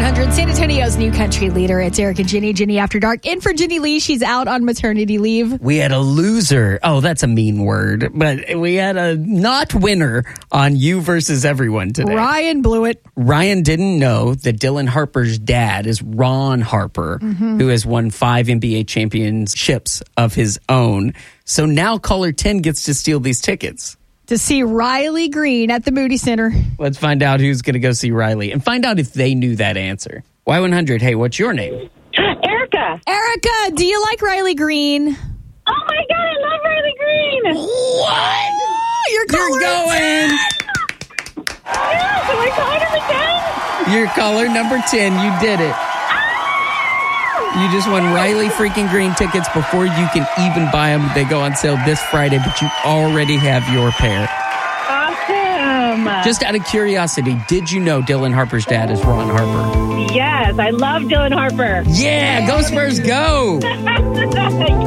Y100, San Antonio's new country leader. It's Eric and Ginny After Dark. In for Ginny Lee. She's out on maternity leave. We had a loser. Oh, that's a mean word. But we had a not winner on You versus Everyone today. Ryan blew it. Ryan didn't know that Dylan Harper's dad is Ron Harper, who has won 5 NBA championships of his own. So now caller 10 gets to steal these tickets. To see Riley Green at the Moody Center. Let's find out who's going to go see Riley and find out if they knew that answer. Y100, hey, what's your name? Erica. Erica, do you like Riley Green? Oh, my God, I love Riley Green. What? You're going. Yes, am I calling him again? You're caller number 10. You did it. You just won Riley freaking Green tickets before you can even buy them. They go on sale this Friday, but you already have your pair. Awesome. Just out of curiosity, did you know Dylan Harper's dad is Ron Harper? Yes, I love Dylan Harper. Yeah, go Spurs, go.